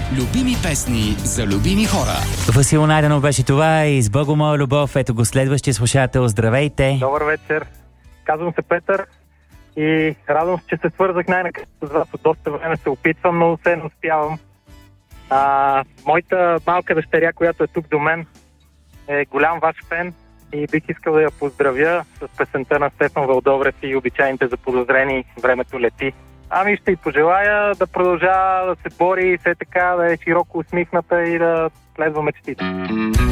Любими песни за любими хора. Васил Найденов беше това и с Богу моя любов. Ето го следващия слушател. Здравейте! Добър вечер. Казвам се Петър и радвам се, че се свързах най-накрая с вас. От доста време се опитвам, но все не успявам. Моята малка дъщеря, която е тук до мен, е голям ваш фен и бих искал да я поздравя с песента на Стефан Вълдоврев и обичайните заподозрени "Времето лети". Ще й пожелая да продължава да се бори и все така, да е широко усмихната и да следва мечтите.